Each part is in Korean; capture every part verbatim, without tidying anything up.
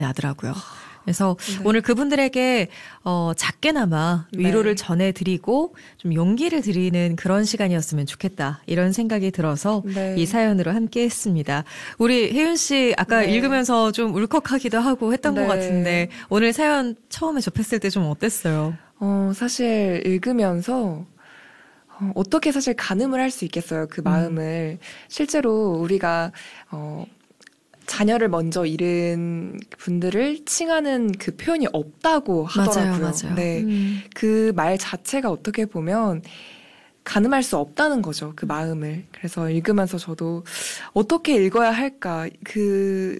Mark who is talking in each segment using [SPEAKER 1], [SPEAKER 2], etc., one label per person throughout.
[SPEAKER 1] 나더라고요. 그래서
[SPEAKER 2] 네.
[SPEAKER 1] 오늘 그분들에게 어, 작게나마 위로를
[SPEAKER 2] 네.
[SPEAKER 1] 전해드리고 좀 용기를 드리는 그런 시간이었으면 좋겠다. 이런 생각이 들어서
[SPEAKER 2] 네.
[SPEAKER 1] 이 사연으로 함께 했습니다. 우리 혜윤 씨 아까
[SPEAKER 2] 네.
[SPEAKER 1] 읽으면서 좀 울컥하기도 하고 했던
[SPEAKER 2] 네.
[SPEAKER 1] 것 같은데 오늘 사연 처음에 접했을 때 좀 어땠어요?
[SPEAKER 2] 어, 사실 읽으면서 어, 어떻게 사실 가늠을 할 수 있겠어요. 그 마음을. 음. 실제로 우리가 어, 자녀를 먼저 잃은 분들을 칭하는 그 표현이 없다고 하더라고요.
[SPEAKER 1] 맞아요, 맞아요.
[SPEAKER 2] 네,
[SPEAKER 1] 음.
[SPEAKER 2] 그 말 자체가 어떻게 보면 가늠할 수 없다는 거죠. 그 마음을. 그래서 읽으면서 저도 어떻게 읽어야 할까 그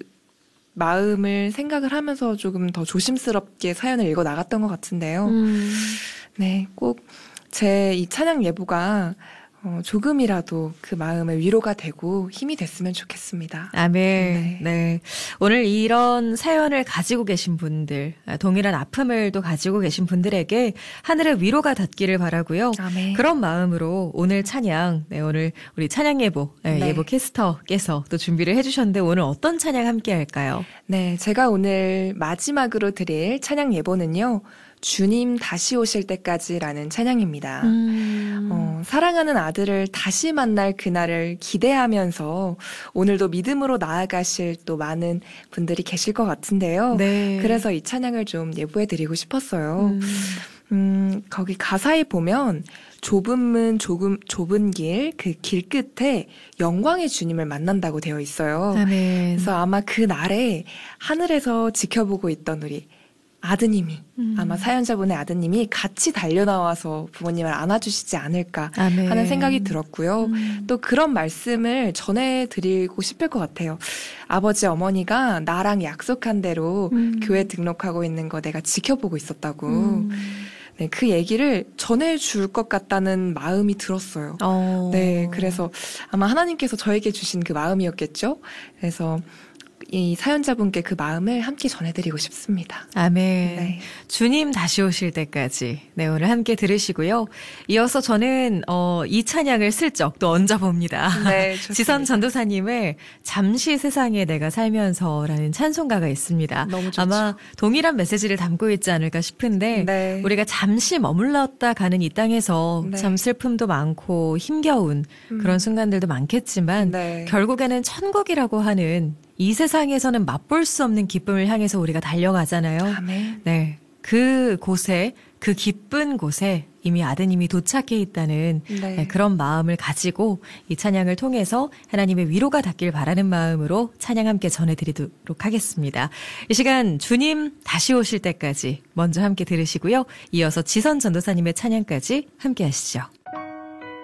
[SPEAKER 2] 마음을 생각을 하면서 조금 더 조심스럽게 사연을 읽어 나갔던 것 같은데요.
[SPEAKER 1] 음.
[SPEAKER 2] 네, 꼭 제 이 찬양 예보가 어, 조금이라도 그 마음의 위로가 되고 힘이 됐으면 좋겠습니다.
[SPEAKER 1] 아멘.
[SPEAKER 2] 네.
[SPEAKER 1] 네. 오늘 이런 사연을 가지고 계신 분들, 동일한 아픔을 또 가지고 계신 분들에게 하늘의 위로가 닿기를 바라고요.
[SPEAKER 2] 아멘.
[SPEAKER 1] 그런 마음으로 오늘 찬양, 네, 오늘 우리 찬양 예보, 네,
[SPEAKER 2] 네.
[SPEAKER 1] 예보 캐스터께서 또 준비를 해주셨는데 오늘 어떤 찬양 함께 할까요?
[SPEAKER 2] 네, 제가 오늘 마지막으로 드릴 찬양 예보는요. 주님 다시 오실 때까지라는 찬양입니다.
[SPEAKER 1] 음.
[SPEAKER 2] 어, 사랑하는 아들을 다시 만날 그날을 기대하면서 오늘도 믿음으로 나아가실 또 많은 분들이 계실 것 같은데요.
[SPEAKER 1] 네.
[SPEAKER 2] 그래서 이 찬양을 좀 예보해드리고 싶었어요.
[SPEAKER 1] 음.
[SPEAKER 2] 음, 거기 가사에 보면 좁은 문, 조금, 좁은 길, 그 길 끝에 영광의 주님을 만난다고 되어 있어요.
[SPEAKER 1] 아멘.
[SPEAKER 2] 그래서 아마 그 날에 하늘에서 지켜보고 있던 우리 아드님이
[SPEAKER 1] 음.
[SPEAKER 2] 아마 사연자분의 아드님이 같이 달려나와서 부모님을 안아주시지 않을까
[SPEAKER 1] 아멘.
[SPEAKER 2] 하는 생각이 들었고요.
[SPEAKER 1] 음.
[SPEAKER 2] 또 그런 말씀을 전해드리고 싶을 것 같아요. 아버지 어머니가 나랑 약속한 대로
[SPEAKER 1] 음.
[SPEAKER 2] 교회 등록하고 있는 거 내가 지켜보고 있었다고.
[SPEAKER 1] 음.
[SPEAKER 2] 네, 그 얘기를 전해줄 것 같다는 마음이 들었어요.
[SPEAKER 1] 어.
[SPEAKER 2] 네, 그래서 아마 하나님께서 저에게 주신 그 마음이었겠죠. 그래서 이 사연자분께 그 마음을 함께 전해드리고 싶습니다.
[SPEAKER 1] 아멘.
[SPEAKER 2] 네.
[SPEAKER 1] 주님 다시 오실 때까지 네 오늘 함께 들으시고요. 이어서 저는 어, 이 찬양을 슬쩍 또 얹어봅니다.
[SPEAKER 2] 네, 좋습니다.
[SPEAKER 1] 지선 전도사님의 잠시 세상에 내가 살면서라는 찬송가가 있습니다.
[SPEAKER 2] 너무 좋죠.
[SPEAKER 1] 아마 동일한 메시지를 담고 있지 않을까 싶은데
[SPEAKER 2] 네.
[SPEAKER 1] 우리가 잠시 머물렀다 가는 이 땅에서
[SPEAKER 2] 네.
[SPEAKER 1] 참 슬픔도 많고 힘겨운
[SPEAKER 2] 음.
[SPEAKER 1] 그런 순간들도 많겠지만
[SPEAKER 2] 네.
[SPEAKER 1] 결국에는 천국이라고 하는 이 세상에서는 맛볼 수 없는 기쁨을 향해서 우리가 달려가잖아요.
[SPEAKER 2] 아멘.
[SPEAKER 1] 네. 그 곳에, 그 기쁜 곳에 이미 아드님이 도착해 있다는
[SPEAKER 2] 네.
[SPEAKER 1] 네, 그런 마음을 가지고 이 찬양을 통해서 하나님의 위로가 닿길 바라는 마음으로 찬양 함께 전해드리도록 하겠습니다. 이 시간 주님 다시 오실 때까지 먼저 함께 들으시고요. 이어서 지선 전도사님의 찬양까지 함께 하시죠.